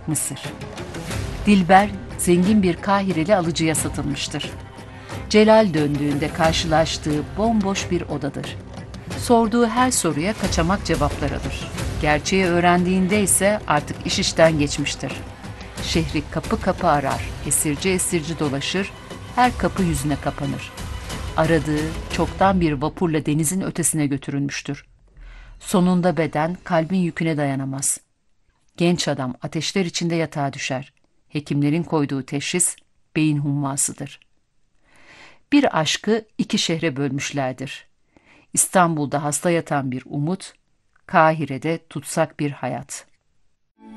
Mısır. Dilber, zengin bir Kahireli alıcıya satılmıştır. Celal döndüğünde karşılaştığı bomboş bir odadır. Sorduğu her soruya kaçamak cevaplar alır. Gerçeği öğrendiğinde ise artık iş işten geçmiştir. Şehri kapı kapı arar, esirci esirci dolaşır, her kapı yüzüne kapanır. Aradığı çoktan bir vapurla denizin ötesine götürülmüştür. Sonunda beden kalbin yüküne dayanamaz. Genç adam ateşler içinde yatağa düşer. Hekimlerin koyduğu teşhis beyin hummasıdır. Bir aşkı iki şehre bölmüşlerdir. İstanbul'da hasta yatan bir umut, Kahire'de tutsak bir hayat.